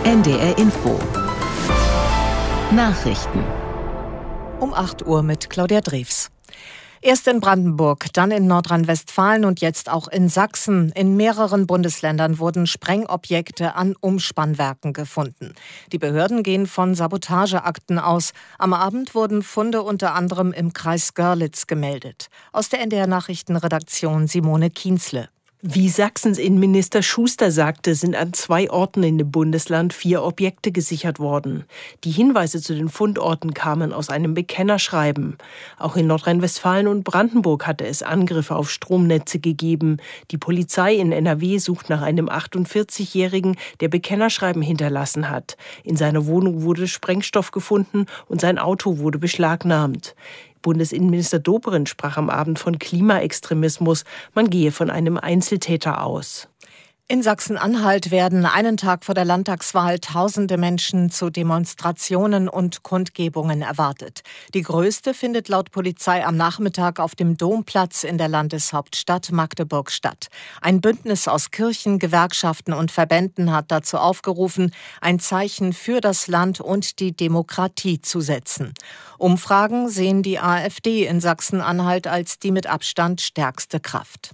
NDR Info. Nachrichten. Um 8 Uhr mit Claudia Drews. Erst in Brandenburg, dann in Nordrhein-Westfalen und jetzt auch in Sachsen. In mehreren Bundesländern wurden Sprengobjekte an Umspannwerken gefunden. Die Behörden gehen von Sabotageakten aus. Am Abend wurden Funde unter anderem im Kreis Görlitz gemeldet. Aus der NDR Nachrichtenredaktion Simone Kienzle. Wie Sachsens Innenminister Schuster sagte, sind an 2 Orten in dem Bundesland 4 Objekte gesichert worden. Die Hinweise zu den Fundorten kamen aus einem Bekennerschreiben. Auch in Nordrhein-Westfalen und Brandenburg hatte es Angriffe auf Stromnetze gegeben. Die Polizei in NRW sucht nach einem 48-Jährigen, der Bekennerschreiben hinterlassen hat. In seiner Wohnung wurde Sprengstoff gefunden und sein Auto wurde beschlagnahmt. Bundesinnenminister Dobrindt sprach am Abend von Klimaextremismus. Man gehe von einem Einzeltäter aus. In Sachsen-Anhalt werden einen Tag vor der Landtagswahl tausende Menschen zu Demonstrationen und Kundgebungen erwartet. Die größte findet laut Polizei am Nachmittag auf dem Domplatz in der Landeshauptstadt Magdeburg statt. Ein Bündnis aus Kirchen, Gewerkschaften und Verbänden hat dazu aufgerufen, ein Zeichen für das Land und die Demokratie zu setzen. Umfragen sehen die AfD in Sachsen-Anhalt als die mit Abstand stärkste Kraft.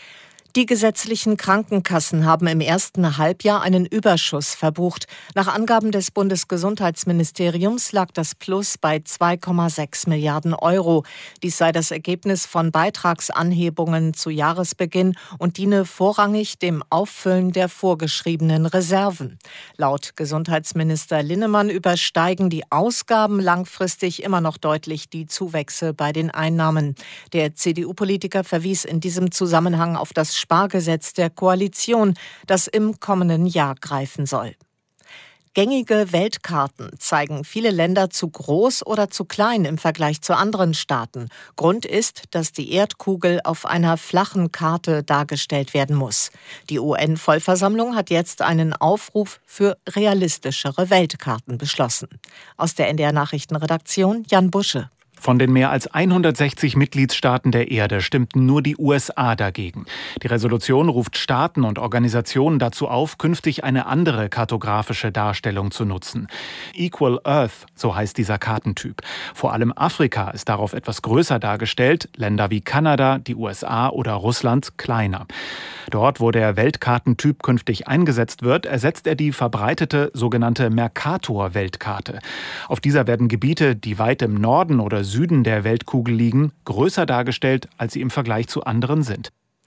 Die gesetzlichen Krankenkassen haben im ersten Halbjahr einen Überschuss verbucht. Nach Angaben des Bundesgesundheitsministeriums lag das Plus bei 2,6 Milliarden Euro. Dies sei das Ergebnis von Beitragsanhebungen zu Jahresbeginn und diene vorrangig dem Auffüllen der vorgeschriebenen Reserven. Laut Gesundheitsminister Linnemann übersteigen die Ausgaben langfristig immer noch deutlich die Zuwächse bei den Einnahmen. Der CDU-Politiker verwies in diesem Zusammenhang auf das Spargesetz der Koalition, das im kommenden Jahr greifen soll. Gängige Weltkarten zeigen viele Länder zu groß oder zu klein im Vergleich zu anderen Staaten. Grund ist, dass die Erdkugel auf einer flachen Karte dargestellt werden muss. Die UN-Vollversammlung hat jetzt einen Aufruf für realistischere Weltkarten beschlossen. Aus der NDR Nachrichtenredaktion Jan Busche. Von den mehr als 160 Mitgliedstaaten der Erde stimmten nur die USA dagegen. Die Resolution ruft Staaten und Organisationen dazu auf, künftig eine andere kartografische Darstellung zu nutzen. Equal Earth, so heißt dieser Kartentyp. Vor allem Afrika ist darauf etwas größer dargestellt, Länder wie Kanada, die USA oder Russland kleiner. Dort, wo der Weltkartentyp künftig eingesetzt wird, ersetzt er die verbreitete sogenannte Mercator-Weltkarte. Auf dieser werden Gebiete, die weit im Norden oder Süden der Weltkugel liegen, größer dargestellt, als sie im Vergleich zu anderen sind.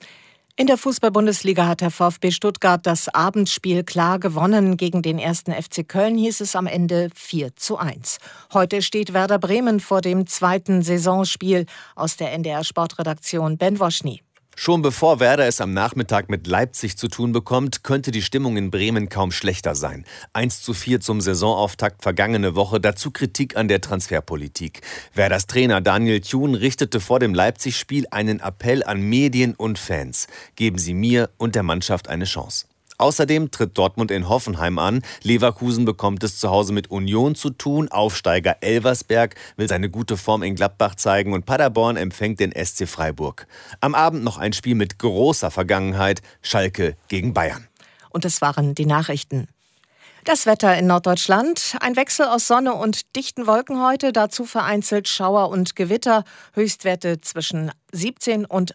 In der Fußball-Bundesliga hat der VfB Stuttgart das Abendspiel klar gewonnen. Gegen den 1. FC Köln hieß es am Ende 4:1. Heute steht Werder Bremen vor dem 2. Saisonspiel. Aus der NDR Sportredaktion Ben Woschny. Schon bevor Werder es am Nachmittag mit Leipzig zu tun bekommt, könnte die Stimmung in Bremen kaum schlechter sein. 1:4 zum Saisonauftakt vergangene Woche, dazu Kritik an der Transferpolitik. Werders Trainer Daniel Thun richtete vor dem Leipzig-Spiel einen Appell an Medien und Fans. Geben Sie mir und der Mannschaft eine Chance. Außerdem tritt Dortmund in Hoffenheim an. Leverkusen bekommt es zu Hause mit Union zu tun. Aufsteiger Elversberg will seine gute Form in Gladbach zeigen und Paderborn empfängt den SC Freiburg. Am Abend noch ein Spiel mit großer Vergangenheit. Schalke gegen Bayern. Und das waren die Nachrichten. Das Wetter in Norddeutschland. Ein Wechsel aus Sonne und dichten Wolken heute. Dazu vereinzelt Schauer und Gewitter. Höchstwerte zwischen 17 und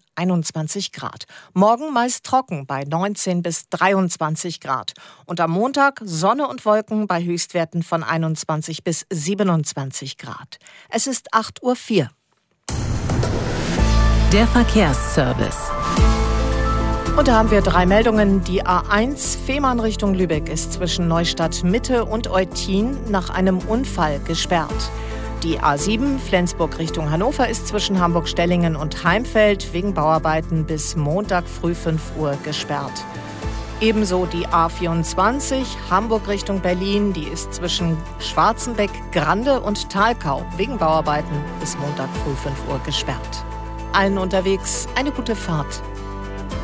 21 Grad. Morgen meist trocken bei 19 bis 23 Grad. Und am Montag Sonne und Wolken bei Höchstwerten von 21 bis 27 Grad. Es ist 8:04 Uhr. Der Verkehrsservice. Und da haben wir 3 Meldungen. Die A1 Fehmarn Richtung Lübeck ist zwischen Neustadt Mitte und Eutin nach einem Unfall gesperrt. Die A7 Flensburg Richtung Hannover ist zwischen Hamburg-Stellingen und Heimfeld wegen Bauarbeiten bis Montag früh 5 Uhr gesperrt. Ebenso die A24 Hamburg Richtung Berlin, die ist zwischen Schwarzenbeck, Grande und Thalkau wegen Bauarbeiten bis Montag früh 5 Uhr gesperrt. Allen unterwegs eine gute Fahrt.